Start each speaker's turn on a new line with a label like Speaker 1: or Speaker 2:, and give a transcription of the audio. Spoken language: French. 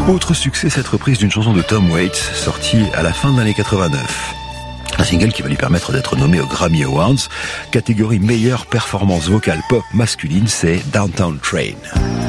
Speaker 1: Autre succès, cette reprise d'une chanson de Tom Waits, sortie à la fin de l'année 89. Un single qui va lui permettre d'être nommé aux Grammy Awards. Catégorie meilleure performance vocale pop masculine, c'est Downtown Train.